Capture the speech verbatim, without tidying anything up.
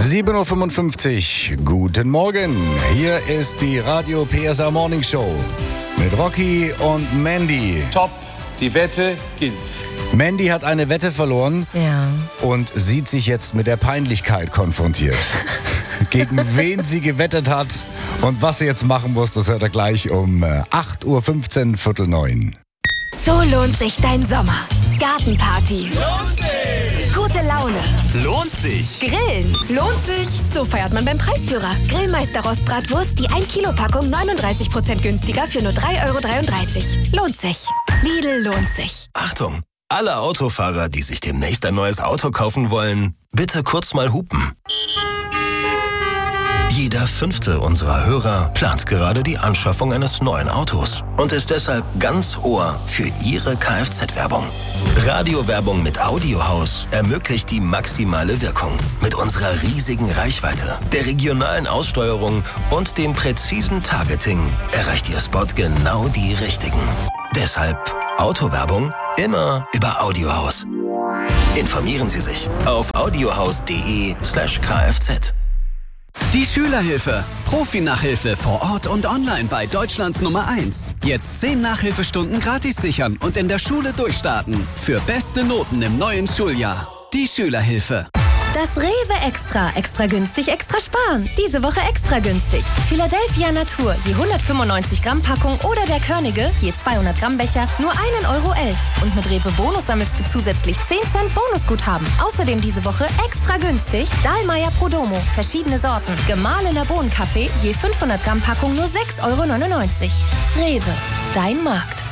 sieben Uhr fünfundfünfzig, guten Morgen. Hier ist die Radio P S A Morning Show mit Rocky und Mandy. Top, die Wette gilt. Mandy hat eine Wette verloren Ja. und sieht sich jetzt mit der Peinlichkeit konfrontiert. Gegen wen sie gewettet hat und was sie jetzt machen muss, das hört er gleich um acht Uhr fünfzehn, Viertel neun. So lohnt sich dein Sommer. Gartenparty. Lohnt sich! Gute Laune. Lohnt sich! Grillen. Lohnt sich. So feiert man beim Preisführer. Grillmeister Rostbratwurst, die ein Kilo Packung neununddreißig Prozent günstiger für nur drei Euro dreiunddreißig. Lohnt sich. Lidl lohnt sich. Achtung! Alle Autofahrer, die sich demnächst ein neues Auto kaufen wollen, bitte kurz mal hupen. Jeder fünfte unserer Hörer plant gerade die Anschaffung eines neuen Autos und ist deshalb ganz Ohr für Ihre Kfz-Werbung. Radiowerbung mit Audiohaus ermöglicht die maximale Wirkung. Mit unserer riesigen Reichweite, der regionalen Aussteuerung und dem präzisen Targeting erreicht Ihr Spot genau die Richtigen. Deshalb Autowerbung immer über Audiohaus. Informieren Sie sich auf audiohaus.de slash kfz. Die Schülerhilfe. Profi-Nachhilfe vor Ort und online bei Deutschlands Nummer eins. Jetzt zehn Nachhilfestunden gratis sichern und in der Schule durchstarten. Für beste Noten im neuen Schuljahr. Die Schülerhilfe. Das Rewe Extra. Extra günstig, extra sparen. Diese Woche extra günstig. Philadelphia Natur, je hundertfünfundneunzig Gramm Packung oder der Körnige, je zweihundert Gramm Becher, nur ein Euro elf. Und mit Rewe Bonus sammelst du zusätzlich zehn Cent Bonusguthaben. Außerdem diese Woche extra günstig Dahlmeier Prodomo, verschiedene Sorten. Gemahlener Bohnenkaffee, je fünfhundert Gramm Packung nur sechs Euro neunundneunzig. Rewe, dein Markt.